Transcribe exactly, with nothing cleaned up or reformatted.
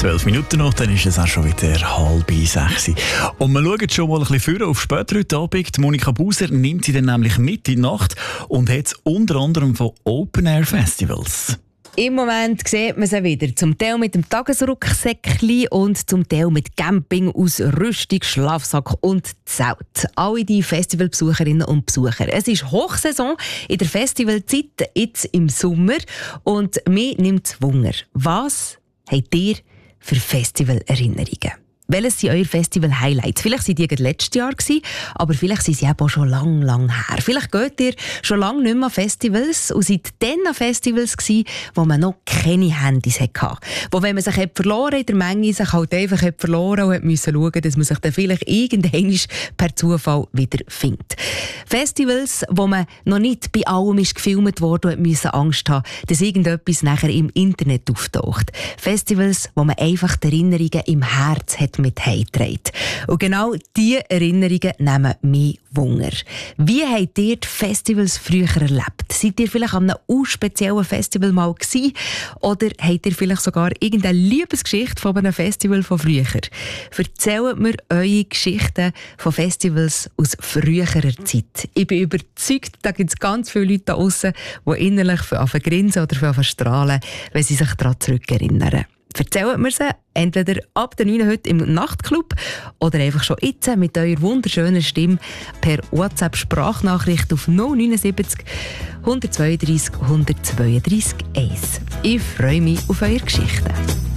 Zwölf Minuten noch, dann ist es auch schon wieder halb sechs. Und wir schauen schon mal ein bisschen früher auf später heute Abend. Monika Buser nimmt sie dann nämlich mit in die Nacht und hat unter anderem von Open-Air-Festivals. Im Moment sieht man sie wieder. Zum Teil mit dem Tagesrucksäckchen und zum Teil mit Camping aus Rüstung, Schlafsack und Zelt. Alle die Festivalbesucherinnen und Besucher. Es ist Hochsaison in der Festivalzeit, jetzt im Sommer. Und mir nimmt es Wunder. Was habt ihr für Festivalerinnerungen? Welches sind eure Festival-Highlights? Vielleicht waren die letztes Jahr, aber vielleicht sind sie auch schon lang, lang her. Vielleicht geht ihr schon lange nicht mehr an Festivals und seid dann an Festivals gewesen, wo man noch keine Handys hatte. Wo, wenn man sich verloren in der Menge, sich halt einfach verloren und hat müssen schauen, dass man sich dann vielleicht irgendwann per Zufall wieder findet. Festivals, wo man noch nicht bei allem ist gefilmt wurde und musste Angst haben, dass irgendetwas nachher im Internet auftaucht. Festivals, wo man einfach die Erinnerungen im Herz hat mit heimgetragen. Und genau diese Erinnerungen nehmen mich Wunder. Wie habt ihr die Festivals früher erlebt? Seid ihr vielleicht an einem speziellen Festival mal gewesen? Oder habt ihr vielleicht sogar irgendeine Liebesgeschichte von einem Festival von früher? Erzählt mir eure Geschichten von Festivals aus früherer Zeit. Ich bin überzeugt, da gibt es ganz viele Leute da draussen, die innerlich anfangen grinsen oder anfangen strahlen, wenn sie sich daran zurückerinnern. Erzählt mir sie entweder ab der neun heute im Nachtclub oder einfach schon jetzt mit eurer wunderschönen Stimme per WhatsApp-Sprachnachricht auf null neun sieben null eins zwei drei eins zwei zwei eins. Ich freue mich auf eure Geschichten.